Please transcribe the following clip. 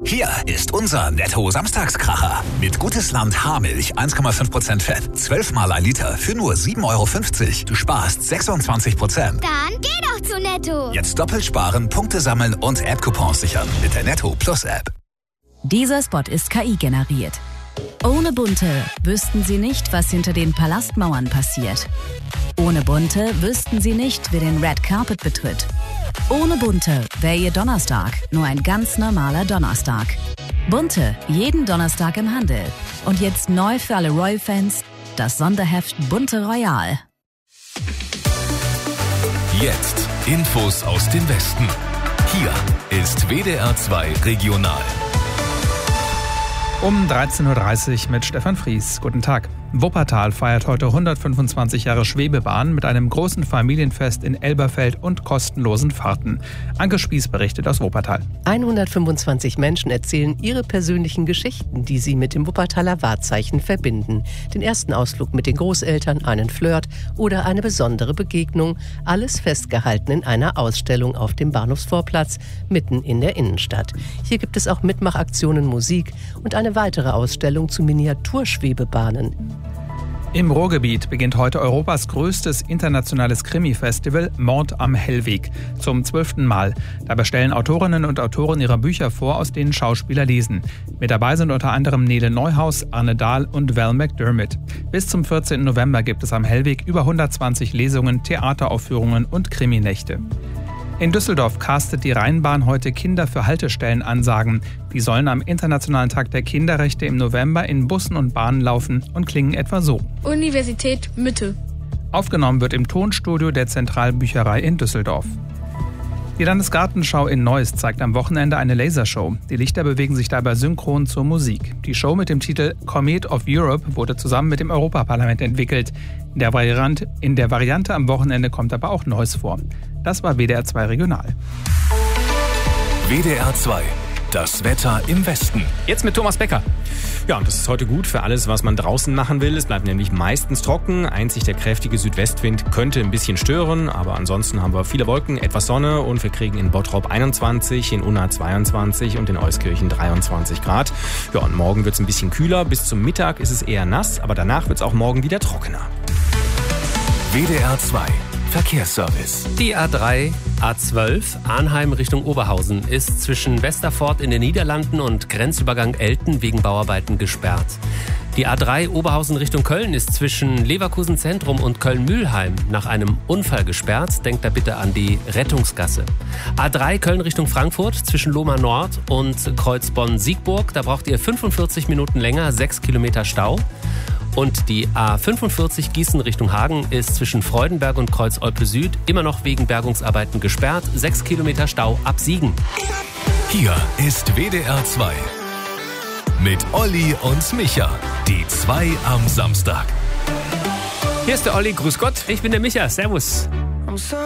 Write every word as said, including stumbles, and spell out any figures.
Hier ist unser Netto-Samstagskracher. Mit Gutes Land Haarmilch eins Komma fünf Prozent Fett. zwölf Mal ein Liter für nur sieben Euro fünfzig. Du sparst sechsundzwanzig Prozent. Dann geh doch zu Netto. Jetzt doppelt sparen, Punkte sammeln und App-Coupons sichern mit der Netto Plus App. Dieser Spot ist K I generiert. Ohne Bunte wüssten Sie nicht, was hinter den Palastmauern passiert. Ohne Bunte wüssten Sie nicht, wer den Red Carpet betritt. Ohne Bunte wäre Ihr Donnerstag nur ein ganz normaler Donnerstag. Bunte, jeden Donnerstag im Handel. Und jetzt neu für alle Royal-Fans, das Sonderheft Bunte Royal. Jetzt Infos aus dem Westen. Hier ist W D R zwei Regional. Um dreizehn Uhr dreißig mit Stefan Fries. Guten Tag. Wuppertal feiert heute hundertfünfundzwanzig Jahre Schwebebahn mit einem großen Familienfest in Elberfeld und kostenlosen Fahrten. Anke Spieß berichtet aus Wuppertal. hundertfünfundzwanzig Menschen erzählen ihre persönlichen Geschichten, die sie mit dem Wuppertaler Wahrzeichen verbinden. Den ersten Ausflug mit den Großeltern, einen Flirt oder eine besondere Begegnung. Alles festgehalten in einer Ausstellung auf dem Bahnhofsvorplatz mitten in der Innenstadt. Hier gibt es auch Mitmachaktionen, Musik und eine weitere Ausstellung zu Miniaturschwebebahnen. Im Ruhrgebiet beginnt heute Europas größtes internationales Krimi-Festival Mord am Hellweg zum zwölften Mal. Dabei stellen Autorinnen und Autoren ihre Bücher vor, aus denen Schauspieler lesen. Mit dabei sind unter anderem Nele Neuhaus, Arne Dahl und Val McDermott. Bis zum vierzehnten November gibt es am Hellweg über hundertzwanzig Lesungen, Theateraufführungen und Kriminächte. In Düsseldorf castet die Rheinbahn heute Kinder für Haltestellenansagen. Die sollen am Internationalen Tag der Kinderrechte im November in Bussen und Bahnen laufen und klingen etwa so. Universität Mitte. Aufgenommen wird im Tonstudio der Zentralbücherei in Düsseldorf. Die Landesgartenschau in Neuss zeigt am Wochenende eine Lasershow. Die Lichter bewegen sich dabei synchron zur Musik. Die Show mit dem Titel Comet of Europe wurde zusammen mit dem Europaparlament entwickelt. In der Variante, in der Variante am Wochenende kommt aber auch Neuss vor. Das war W D R zwei Regional. W D R zwei. Das Wetter im Westen. Jetzt mit Thomas Becker. Ja, und das ist heute gut für alles, was man draußen machen will. Es bleibt nämlich meistens trocken. Einzig der kräftige Südwestwind könnte ein bisschen stören. Aber ansonsten haben wir viele Wolken, etwas Sonne und wir kriegen in Bottrop einundzwanzig, in Unna zweiundzwanzig und in Euskirchen dreiundzwanzig Grad. Ja, und morgen wird es ein bisschen kühler. Bis zum Mittag ist es eher nass, aber danach wird es auch morgen wieder trockener. W D R zwei. Verkehrsservice. Die A drei, A zwölf, Arnheim Richtung Oberhausen ist zwischen Westerfort in den Niederlanden und Grenzübergang Elten wegen Bauarbeiten gesperrt. Die A drei Oberhausen Richtung Köln ist zwischen Leverkusen Zentrum und Köln-Mühlheim nach einem Unfall gesperrt. Denkt da bitte an die Rettungsgasse. A drei Köln Richtung Frankfurt zwischen Lohmar Nord und Kreuz Bonn-Siegburg. Da braucht ihr fünfundvierzig Minuten länger, sechs Kilometer Stau. Und die A fünfundvierzig Gießen Richtung Hagen ist zwischen Freudenberg und Kreuz Olpe Süd immer noch wegen Bergungsarbeiten gesperrt. sechs Kilometer Stau ab Siegen. Hier ist W D R zwei. Mit Olli und Micha. Die zwei am Samstag. Hier ist der Olli, grüß Gott. Ich bin der Micha, servus.